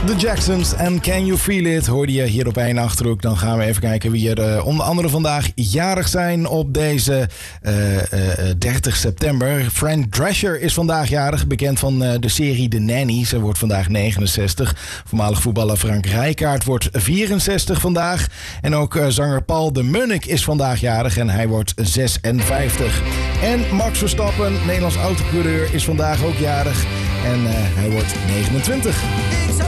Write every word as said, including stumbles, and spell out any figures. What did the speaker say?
The Jacksons en Can You Feel It hoorde je hier op één Achterhoek. Dan gaan we even kijken wie er uh, onder andere vandaag jarig zijn op deze uh, uh, dertig september. Fran Drescher is vandaag jarig, bekend van uh, de serie The Nanny. Ze wordt vandaag negenenzestig. Voormalig voetballer Frank Rijkaard wordt vierenzestig vandaag. En ook uh, zanger Paul de Munnik is vandaag jarig en hij wordt zesenvijftig. En Max Verstappen, Nederlands autocoureur, is vandaag ook jarig en uh, hij wordt negenentwintig.